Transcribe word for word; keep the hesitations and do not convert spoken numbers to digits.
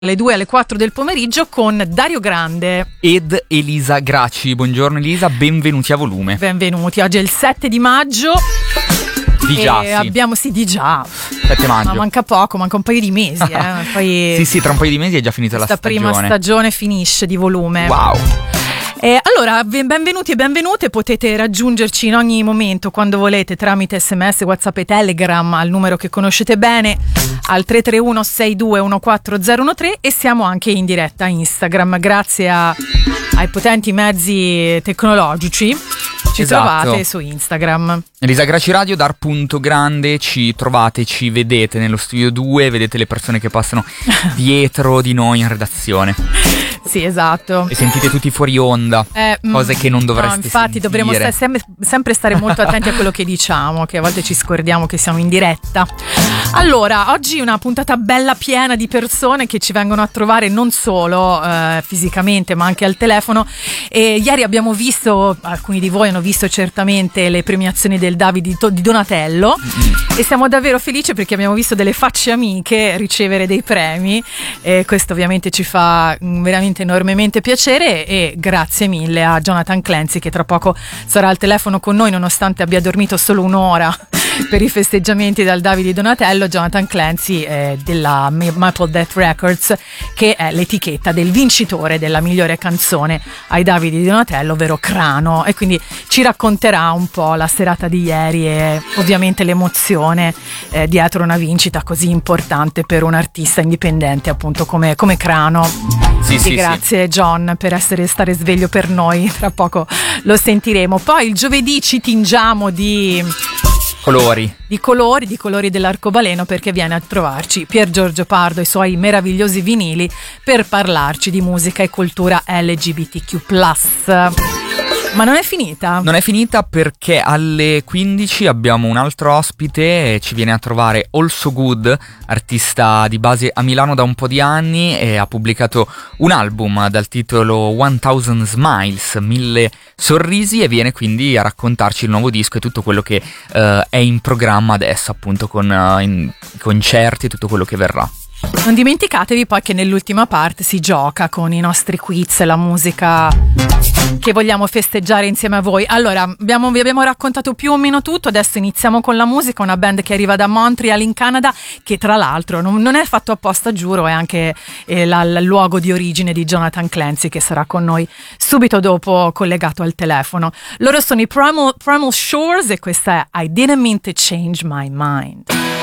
alle due alle quattro del pomeriggio con Dario Grande ed Elisa Gracci. Buongiorno Elisa, benvenuti a Volume. Benvenuti, oggi è il sette di maggio. Di già, e sì. abbiamo sì di già sette maggio. Ma manca poco, manca un paio di mesi eh. Poi sì sì, tra un paio di mesi è già finita la stagione. Questa prima stagione finisce di Volume. Wow. Eh, allora, benvenuti e benvenute, potete raggiungerci in ogni momento quando volete tramite sms, WhatsApp e Telegram al numero che conoscete bene, al tre tre uno sei due uno quattro zero uno tre, e siamo anche in diretta Instagram grazie a, ai potenti mezzi tecnologici. Ci esatto. Trovate su Instagram. Elisa Gracci Radio, dar punto grande, ci trovate, ci vedete nello studio due, vedete le persone che passano dietro di noi in redazione. Sì, esatto. E sentite tutti fuori onda, eh, cose che non dovreste no, infatti sentire. dovremmo sta- sempre, sempre stare molto attenti a quello che diciamo, che a volte ci scordiamo che siamo in diretta. Allora, oggi una puntata bella piena di persone che ci vengono a trovare non solo eh, fisicamente ma anche al telefono. E ieri abbiamo visto, alcuni di voi hanno visto certamente le premiazioni del David di, di Donatello, mm-hmm. e siamo davvero felici perché abbiamo visto delle facce amiche ricevere dei premi, e questo ovviamente ci fa mh, veramente enormemente piacere. E grazie mille a Jonathan Clancy, che tra poco sarà al telefono con noi nonostante abbia dormito solo un'ora per i festeggiamenti dal David di Donatello. Jonathan Clancy è della Maple Death Records, che è l'etichetta del vincitore della migliore canzone ai David di Donatello, ovvero Crano, e quindi ci racconterà un po' la serata di ieri e ovviamente l'emozione eh, dietro una vincita così importante per un artista indipendente appunto come, come Crano. Sì, sì, grazie sì. John per essere stare sveglio per noi, tra poco lo sentiremo. Poi il giovedì ci tingiamo di colori di colori di colori dell'arcobaleno, perché viene a trovarci Pier Giorgio Pardo e i suoi meravigliosi vinili per parlarci di musica e cultura L G B T Q plus. Ma non è finita? Non è finita, perché alle quindici abbiamo un altro ospite, ci viene a trovare Also Good, artista di base a Milano da un po' di anni, e ha pubblicato un album dal titolo One Thousand Smiles, mille sorrisi, e viene quindi a raccontarci il nuovo disco e tutto quello che uh, è in programma adesso, appunto con uh, in concerti e tutto quello che verrà. Non dimenticatevi poi che nell'ultima parte si gioca con i nostri quiz, la musica che vogliamo festeggiare insieme a voi. Allora, abbiamo, vi abbiamo raccontato più o meno tutto, adesso iniziamo con la musica, una band che arriva da Montreal in Canada, che tra l'altro non, non è fatto apposta, giuro, è anche eh, la, il luogo di origine di Jonathan Clancy, che sarà con noi subito dopo collegato al telefono. Loro sono i Primal, Primal Shores, e questa è I Didn't Mean to Change My Mind.